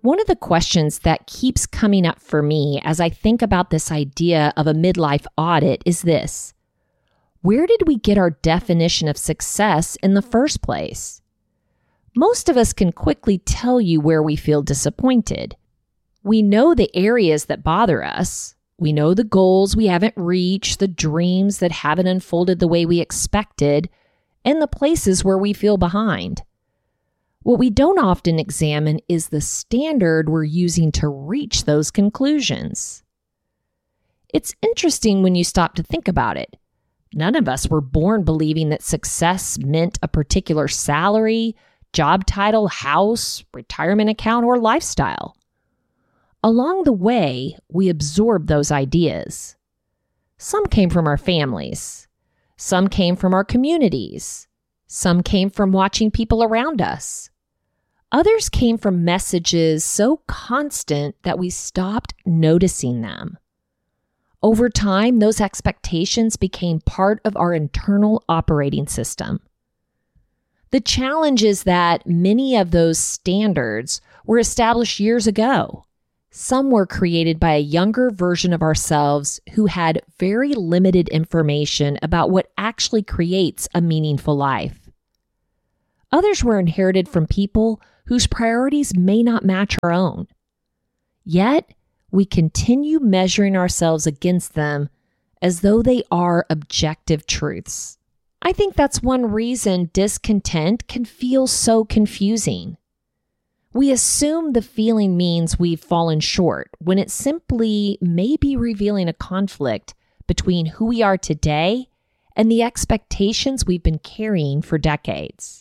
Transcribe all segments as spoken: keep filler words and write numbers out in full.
One of the questions that keeps coming up for me as I think about this idea of a midlife audit is this: where did we get our definition of success in the first place? Most of us can quickly tell you where we feel disappointed. We know the areas that bother us. We know the goals we haven't reached, the dreams that haven't unfolded the way we expected, and the places where we feel behind. What we don't often examine is the standard we're using to reach those conclusions. It's interesting when you stop to think about it. None of us were born believing that success meant a particular salary, job title, house, retirement account, or lifestyle. Along the way, we absorbed those ideas. Some came from our families. Some came from our communities. Some came from watching people around us. Others came from messages so constant that we stopped noticing them. Over time, those expectations became part of our internal operating system. The challenge is that many of those standards were established years ago. Some were created by a younger version of ourselves who had very limited information about what actually creates a meaningful life. Others were inherited from people whose priorities may not match our own. Yet, we continue measuring ourselves against them as though they are objective truths. I think that's one reason discontent can feel so confusing. We assume the feeling means we've fallen short when it simply may be revealing a conflict between who we are today and the expectations we've been carrying for decades.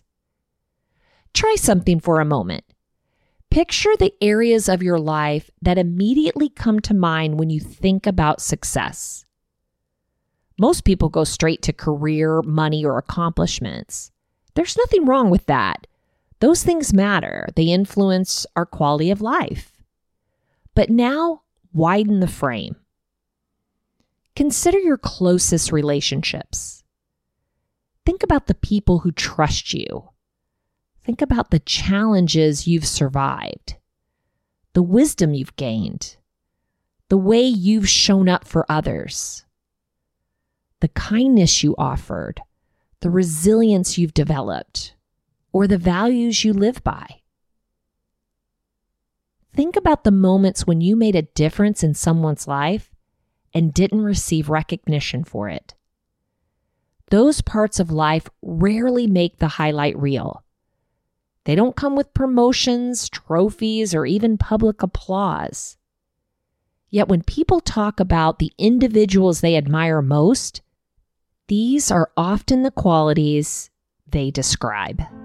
Try something for a moment. Picture the areas of your life that immediately come to mind when you think about success. Most people go straight to career, money, or accomplishments. There's nothing wrong with that. Those things matter. They influence our quality of life. But now, widen the frame. Consider your closest relationships. Think about the people who trust you. Think about the challenges you've survived, the wisdom you've gained, the way you've shown up for others, the kindness you offered, the resilience you've developed, or the values you live by. Think about the moments when you made a difference in someone's life and didn't receive recognition for it. Those parts of life rarely make the highlight reel. They don't come with promotions, trophies, or even public applause. Yet when people talk about the individuals they admire most, these are often the qualities they describe.